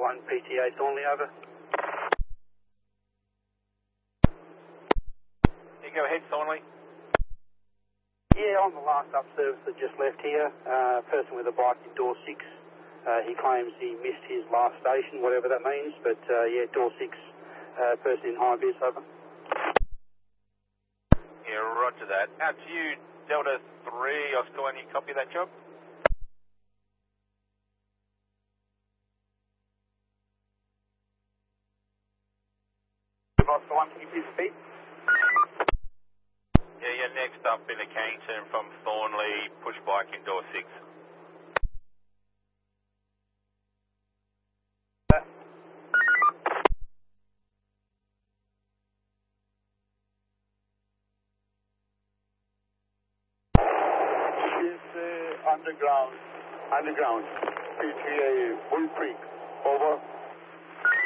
1 PTA Thornley, over. You go ahead, Thornley. Yeah, on the last up service that just left here, person with a bike in door 6. He claims he missed his last station, whatever that means, but yeah, door 6, person in high vis, over. Yeah, roger that. Out to you, Delta 3, Oscar 1, you copy that job? Oscar 1, can you please speak? Yeah, you're next up in a Kennington from Thornley, push bike in door 6. It's underground, PTA Bull Creek.